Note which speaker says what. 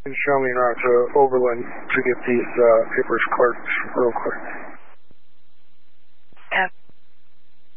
Speaker 1: And show me around to Oberlin to get these papers clerked real quick.